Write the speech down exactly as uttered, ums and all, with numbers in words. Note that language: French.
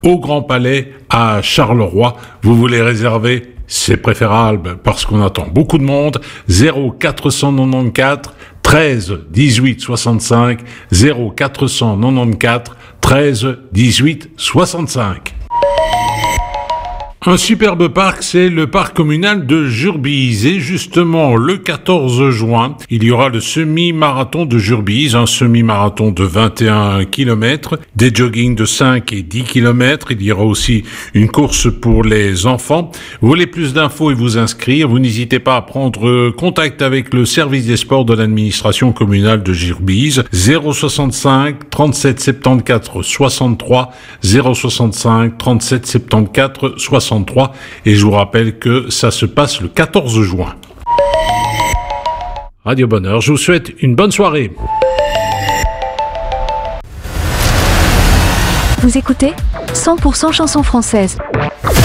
au Grand Palais à Charleroi. Vous voulez réserver? C'est préférable parce qu'on attend beaucoup de monde. zéro quatre cent quatre-vingt-quatorze treize dix-huit soixante-cinq, zéro quatre cent quatre-vingt-quatorze treize dix-huit soixante-cinq. Un superbe parc, c'est le parc communal de Jurbise. Et justement, le quatorze juin, il y aura le semi-marathon de Jurbise, un semi-marathon de vingt et un kilomètres, des joggings de cinq et dix kilomètres. Il y aura aussi une course pour les enfants. Vous voulez plus d'infos et vous inscrire, vous n'hésitez pas à prendre contact avec le service des sports de l'administration communale de Jurbise. zéro soixante-cinq trente-sept soixante-quatorze soixante-trois, zéro soixante-cinq trente-sept soixante-quatorze soixante-trois. Et je vous rappelle que ça se passe le quatorze juin. Radio Bonheur, je vous souhaite une bonne soirée. Vous écoutez cent pour cent chansons françaises.